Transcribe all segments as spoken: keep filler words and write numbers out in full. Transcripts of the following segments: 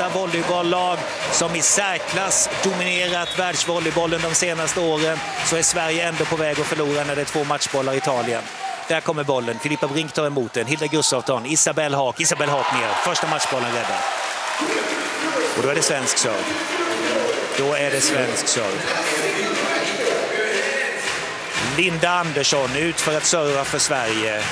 bästa volleybolllag som i särklass dominerat världsvolleybollen de senaste åren, så är Sverige ändå på väg att förlora när det är två matchbollar i Italien. Där kommer bollen. Filippa Brink tar emot den. Hilda Gustafsson, Isabelle Haak. Isabelle Haak ner. Första matchbollen räddad. Och då är det svensk serve. Då är det svensk serve. Linda Andersson ut för att serva för Sverige.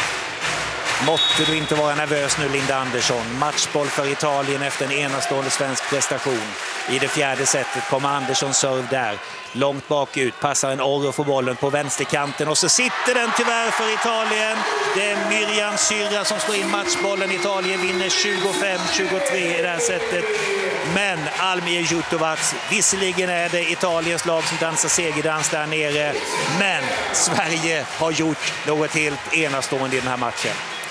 Måtte du inte vara nervös nu, Linda Andersson. Matchboll för Italien efter en enastående svensk prestation. I det fjärde setet kommer Andersson serve där. Långt bakut, passar en Orr och får bollen på vänsterkanten. Och så sitter den tyvärr för Italien. Det är Miriam Syrra som slår in matchbollen. Italien vinner tjugofem tjugotre i det här sättet. Men Almir Jutovac, visserligen är det Italiens lag som dansar segerdans där nere. Men Sverige har gjort något helt enastående i den här matchen.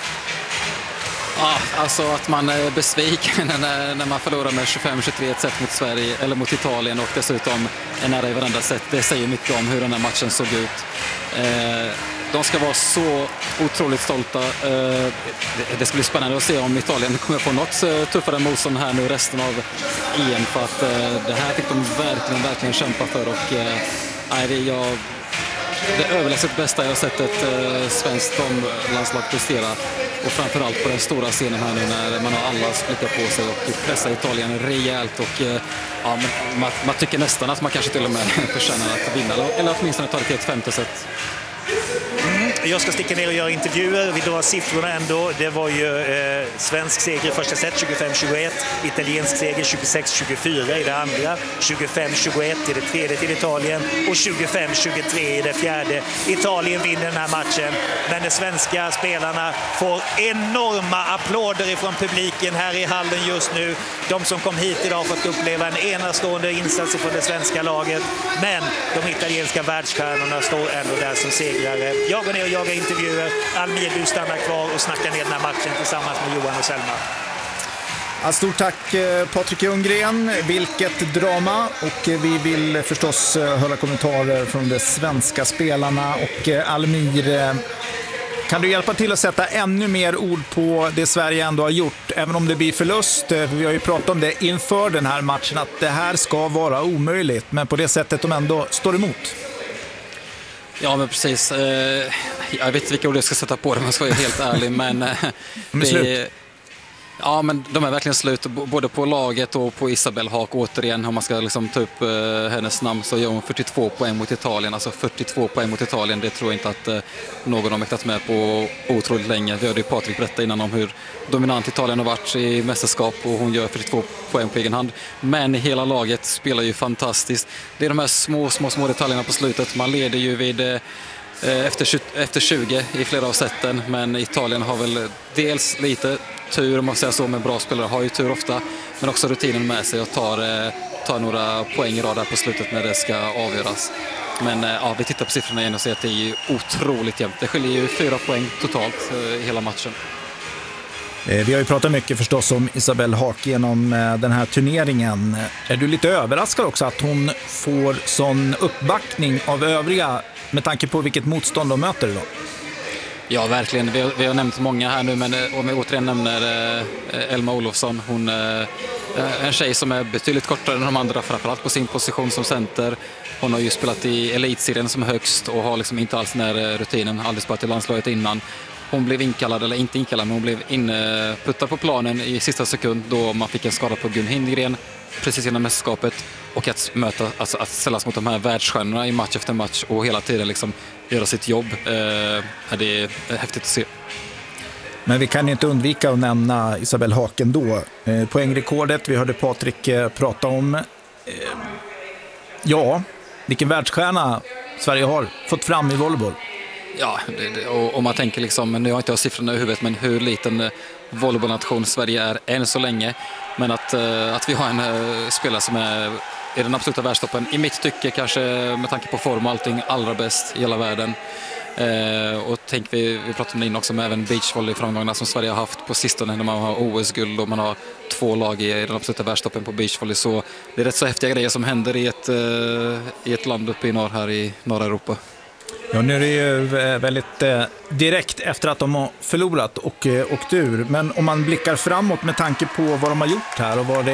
Ja, alltså att man är besviken när, när man förlorar med tjugofem tjugotre ett sätt mot Sverige eller mot Italien och dessutom är nära i varandra sätt. Det säger mycket om hur den här matchen såg ut. Eh, de ska vara så otroligt stolta. Eh, det, det ska bli spännande att se om Italien kommer på något tuffare motstånd här nu resten av E M, för att eh, det här fick de verkligen, verkligen kämpa för. Och eh, nej, jag det överlägset bästa jag har sett ett eh, svenskt landslag prestera, och framförallt på den stora scenen här nu när man har alla splittrat på sig och pressar Italien rejält, och eh, ja, man, man tycker nästan att man kanske till och med förtjänar att vinna eller, eller åtminstone ta det till ett femte set. Mm, jag ska sticka ner och göra intervjuer. Vi drar siffrorna ändå. Det var ju eh, svensk seger i första set tjugofem tjugoett, italiensk seger tjugosex tjugofyra i det andra, tjugofem tjugoett i det tredje till Italien och tjugofem tjugotre i det fjärde. Italien vinner den här matchen, men de svenska spelarna får enorma applåder ifrån publiken här i hallen just nu. De som kom hit idag har fått uppleva en enastående insats från det svenska laget, men de italienska världsstjärnorna står ändå där som segrare. Jag går ner och jagar intervjuer. Almir, du stannar kvar och snackar ner den här matchen tillsammans med Johan och Selma. Ja, stort tack Patrik Ljunggren. Vilket drama, och vi vill förstås höra kommentarer från de svenska spelarna. Och Almir, kan du hjälpa till att sätta ännu mer ord på det Sverige ändå har gjort, även om det blir förlust? Vi har ju pratat om det inför den här matchen, att det här ska vara omöjligt, men på det sättet de ändå står emot. Ja, men precis. Jag vet inte vilka ord jag ska sätta på det, man ska vara helt ärlig, men det, ja, men de är verkligen slut, både på laget och på Isabelle Haak. Återigen, om man ska liksom ta upp hennes namn, så gör hon fyrtiotvå poäng mot Italien. Alltså fyrtiotvå poäng mot Italien, det tror jag inte att någon har mäktat med på otroligt länge. Vi hörde ju Patrik berätta innan om hur dominant Italien har varit i mästerskap, och hon gör fyrtiotvå poäng på egen hand. Men hela laget spelar ju fantastiskt. Det är de här små, små, små detaljerna på slutet. Man leder ju vid efter tjugo i flera av sätten, men Italien har väl dels lite tur, om man säger så, med bra spelare har ju tur ofta, men också rutinen med sig och tar, tar några poäng i rad där på slutet när det ska avgöras. Men ja, vi tittar på siffrorna igen och ser att det är ju otroligt jämnt. Det skiljer ju fyra poäng totalt i hela matchen. Vi har ju pratat mycket förstås om Isabelle Haak genom den här turneringen. Är du lite överraskad också att hon får sån uppbackning av övriga med tanke på vilket motstånd de möter idag? Ja, verkligen. Vi har, vi har nämnt många här nu, men om jag återigen nämner eh, Elma Olofsson, hon är eh, en tjej som är betydligt kortare än de andra, framförallt på sin position som center. Hon har ju spelat i elitserien som högst och har liksom inte alls den här rutinen, aldrig spelat i landslaget innan. Hon blev inkallad, eller inte inkallad, men hon blev inputtad på planen i sista sekund då man fick en skada på Gun Hindgren precis innan mästerskapet, och att möta, alltså att ställas mot de här världsstjärnorna i match efter match och hela tiden liksom göra sitt jobb. Eh, det är häftigt att se. Men vi kan inte undvika att nämna Isabelle Haak ändå. Eh, poängrekordet, vi hörde Patrik eh, prata om. Eh, ja, vilken världsstjärna Sverige har fått fram i volleyboll. Ja, det, det, och om man tänker liksom, nu har jag inte jag siffrorna i huvudet, men hur liten volleybollnation Sverige är än så länge. Men att, att vi har en uh, spelare som är i den absoluta världstoppen, i mitt tycke kanske med tanke på form och allting, allra bäst i hela världen. Uh, och tänk, vi, vi pratade om det in också med även beachvolley-framgångarna som Sverige har haft på sistone när man har O S-guld och man har två lag i den absoluta världstoppen på beachvolley. Så det är rätt så häftiga grejer som händer i ett, uh, i ett land uppe i norr här i norra Europa. Ja, nu är det ju väldigt eh, direkt efter att de har förlorat och eh, åkt ur. Men om man blickar framåt med tanke på vad de har gjort här och vad det